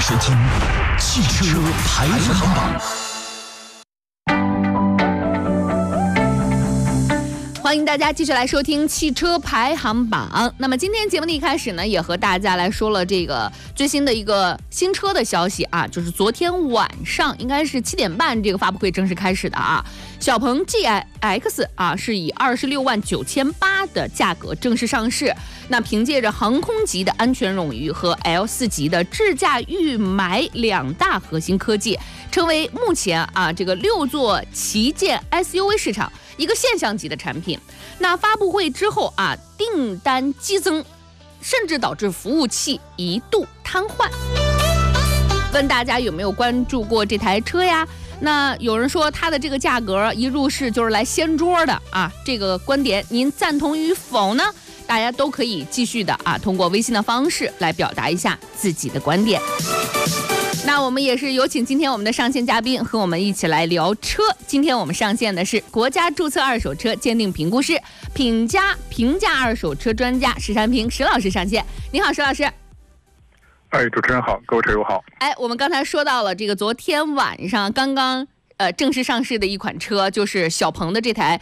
收听汽车排行榜。 欢迎大家继续来收听汽车排行榜。那么今天节目的一开始呢，也和大家来说了这个最新的一个新车的消息啊，就是昨天晚上应该是7点半这个发布会正式开始的啊。小鹏 GX 啊是以26万9800的价格正式上市。那凭借着航空级的安全冗余和 L4 级的智驾预埋2大核心科技，成为目前啊这个6座旗舰 SUV 市场一个现象级的产品。那发布会之后啊，订单激增，甚至导致服务器一度瘫痪。问大家有没有关注过这台车呀？那有人说它的这个价格一入市就是来掀桌的啊，这个观点您赞同与否呢？大家都可以继续的啊，通过微信的方式来表达一下自己的观点。那我们也是有请今天我们的上线嘉宾和我们一起来聊车。今天我们上线的是国家注册二手车鉴定评估师、评价二手车专家石山平石老师上线。你好，石老师。 主持人好，各位车友好。 我们刚才说到了这个昨天晚上刚刚正式上市的一款车，就是小鹏的这台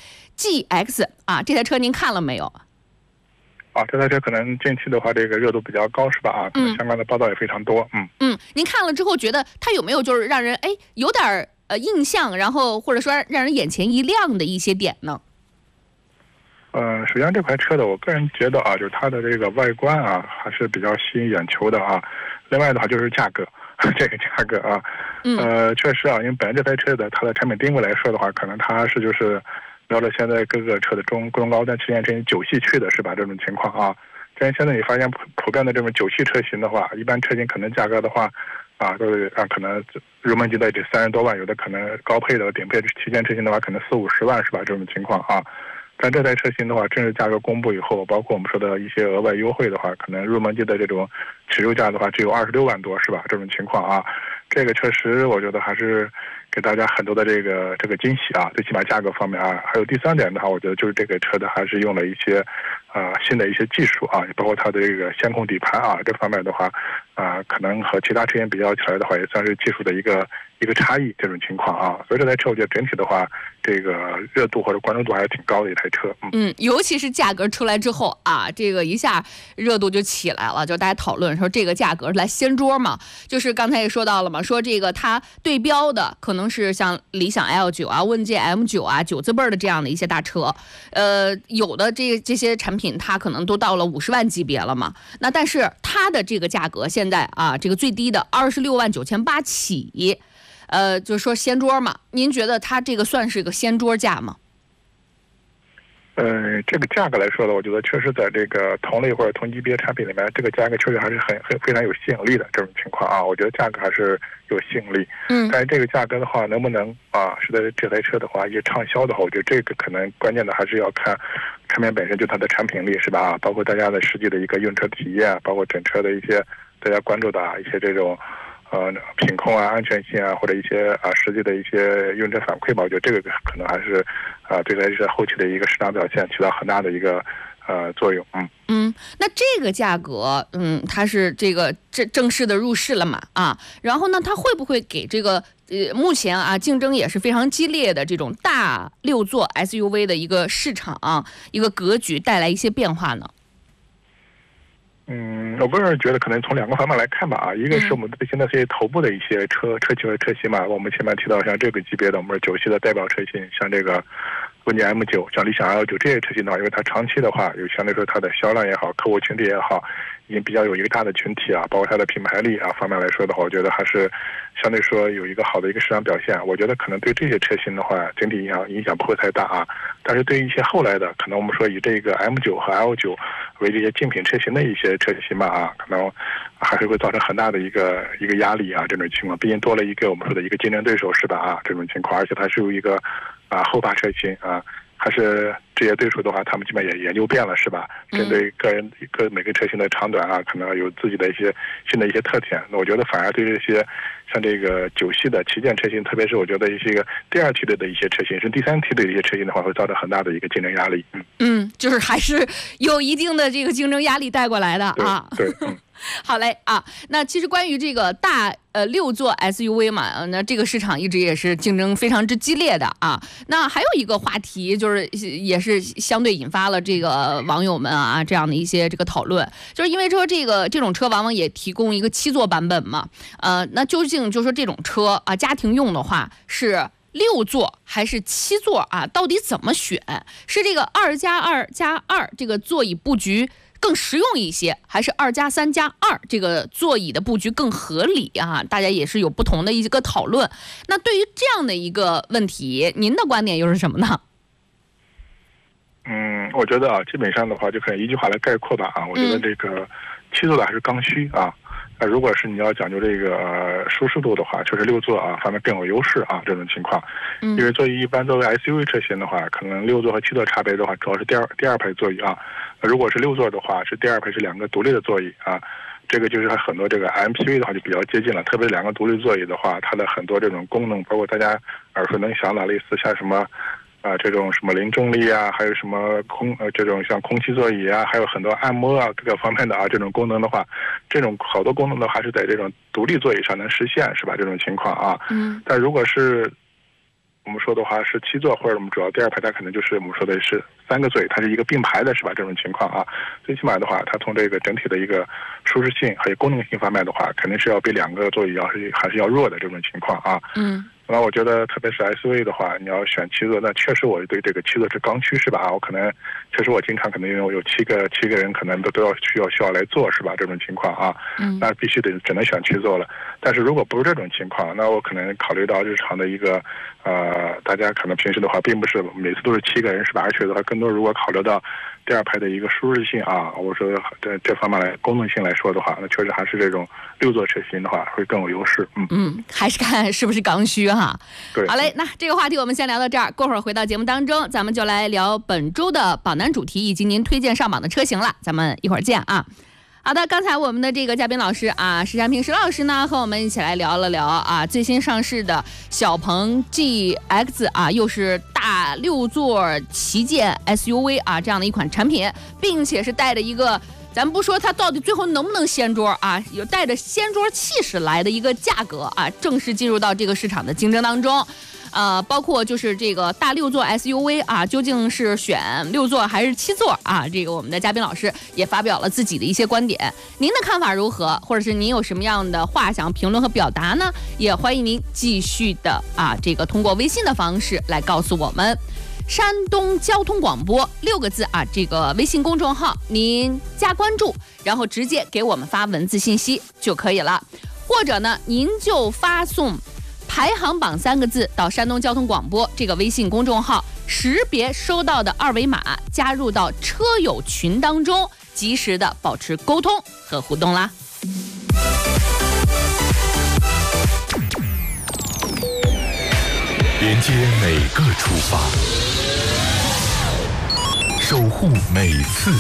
GX 啊，这台车您看了没有？ 这台车可能近期的话，这个热度比较高，是吧？可能相关的报道也非常多。 您看了之后觉得它有没有就是让人有点印象，然后或者说让人眼前一亮的一些点呢？ 首先这款车的，我个人觉得啊，就是它的这个外观啊，还是比较吸引眼球的啊。另外的话就是价格，这个价格啊，确实啊，因为本来这台车的它的产品定位来说的话，可能它是就是瞄着现在各个车的中高端旗舰车型9系去的是吧？这种情况啊，但是现在你发现普遍的这种9系车型的话，一般车型可能价格的话都是可能入门级的这30多万，有的可能高配的顶配旗舰车型的话，可能40-50万是吧？这种情况啊。但这台车型的话，正式价格公布以后，包括我们说的一些额外优惠的话，可能入门级的这种起售价的话，只有26万多，是吧？这种情况啊，这个确实我觉得还是给大家很多的这个惊喜啊，最起码价格方面啊。还有第3点的话，我觉得就是这个车的还是用了一些新的一些技术啊，包括它的这个线控底盘啊，这方面的话可能和其他车型比较起来的话，也算是技术的一个差异这种情况啊。所以这台车我觉得整体的话，这个热度或者关注度还是挺高的一台车。 尤其是价格出来之后啊，这个一下热度就起来了，就大家讨论说这个价格来掀桌嘛。就是刚才也说到了嘛，说这个它对标的可能是像理想 L9 啊、问界 M9 啊、9字辈的这样的一些大车，有的这些产品它可能都到了50万级别了嘛。那但是它的这个价格现在啊，这个最低的26万9800起，就是说掀桌嘛。您觉得它这个算是个掀桌价吗？ 这个价格来说呢，我觉得确实在这个同类或者同级别产品里面，这个价格确实还是非常有吸引力的这种情况啊。我觉得价格还是有吸引力。但是这个价格的话，能不能使得这台车的话也畅销的话，我觉得这个可能关键的还是要看产品本身，就它的产品力是吧？包括大家的实际的一个用车体验，包括整车的一些大家关注的一些这种品控啊、安全性啊，或者一些实际的一些用车反馈吧，我觉得这个可能还是对它是后期的一个市场表现起到很大的一个作用。 那这个价格，它是正式的入市了嘛然后呢，它会不会给这个目前竞争也是非常激烈的这种大6座 SUV 的一个市场一个格局带来一些变化呢？ 我个人觉得可能从2个方面来看吧一个是我们现在这些头部的一些车型和车型嘛，我们前面提到像这个级别的我们9系的代表车型，像这个问界 M9、像理想 L9 这些车型的话，因为它长期的话，有相对说它的销量也好，客户群体也好，已经比较有一个大的群体包括它的品牌力方面来说的话，我觉得还是相对说有一个好的一个市场表现。我觉得可能对这些车型的话，整体影响不会太大但是对于一些后来的，可能我们说以这个 M9 和 L9 为这些竞品车型的一些车型吧可能还是会造成很大的一个压力这种情况。毕竟多了一个我们说的一个竞争对手是吧这种情况，而且它是有一个后发车型还是这些对手的话，他们基本也研究遍了，是吧？针对每个车型的长短啊，可能有自己的一些新的一些特点。那我觉得反而对这些像这个9系的旗舰车型，特别是我觉得一些个第2梯队的一些车型，是第3梯队的一些车型的话，会造成很大的一个竞争压力。 就是还是有一定的这个竞争压力带过来的啊。 对。 好嘞啊，那其实关于这个大6座 SUV 嘛，那这个市场一直也是竞争非常之激烈的啊。那还有一个话题，就是也是相对引发了这个网友们啊这样的一些这个讨论，就是因为说这种车往往也提供一个7座版本嘛，那究竟就说这种车啊家庭用的话是6座还是7座啊？到底怎么选？是这个2+2+2这个座椅布局更实用一些，还是2+3+2这个座椅的布局更合理啊？大家也是有不同的一个讨论。那对于这样的一个问题，您的观点又是什么呢？ 我觉得啊，基本上的话就可以一句话来概括吧啊。我觉得这个7座的还是刚需啊。如果是你要讲究这个舒适度的话，确实6座啊方面更有优势啊。这种情况，因为一般作为 SUV 车型的话，可能6座和7座差别的话，主要是第二排座椅啊。如果是6座的话，是第2排是2个独立的座椅啊。这个就是很多这个 MPV 的话就比较接近了，特别是2个独立座椅的话，它的很多这种功能，包括大家耳熟能详的，类似像什么。这种什么零重力啊，还有什么这种像空气座椅啊，还有很多按摩啊各个方面的啊这种功能的话，这种好多功能的话是在这种独立座椅上能实现，是吧？这种情况啊，但如果是我们说的话是7座，或者我们主要第2排，它可能就是我们说的是3个座椅，它是一个并排的，是吧？这种情况啊，最起码的话，它从这个整体的一个舒适性还有功能性方面的话，肯定是要比2个座椅还是要弱的这种情况啊。那我觉得，特别是 SUV 的话，你要选7座，那确实我对这个7座是刚需，是吧？我可能确实我经常可能因为我有7个人，可能都要需要来坐，是吧？这种情况啊，那必须只能选7座了。但是如果不是这种情况，那我可能考虑到日常的一个大家可能平时的话，并不是每次都是7个人，是吧？而且的话，更多如果考虑到第2排的一个舒适性啊，我说这方面来功能性来说的话，那确实还是这种6座车型的话会更有优势。 还是看是不是刚需哈。 对， 好嘞，那这个话题我们先聊到这儿，过会儿回到节目当中，咱们就来聊本周的榜单主题以及您推荐上榜的车型了，咱们一会儿见啊。好的，刚才我们的这个嘉宾老师啊，石占平石老师呢，和我们一起来聊了聊啊，最新上市的小鹏 GX 啊，又是大6座旗舰 SUV 啊这样的一款产品，并且是带着一个。咱不说它到底最后能不能掀桌啊，有带着掀桌气势来的一个价格啊，正式进入到这个市场的竞争当中。包括就是这个大6座 SUV 啊，究竟是选6座还是7座啊？这个我们的嘉宾老师也发表了自己的一些观点，您的看法如何？或者是您有什么样的话想评论和表达呢？也欢迎您继续的这个通过微信的方式来告诉我们。山东交通广播6个字啊，这个微信公众号您加关注，然后直接给我们发文字信息就可以了，或者呢，您就发送排行榜3个字到山东交通广播这个微信公众号，识别收到的2维码，加入到车友群当中，及时的保持沟通和互动啦。 连接每个出发，守护每次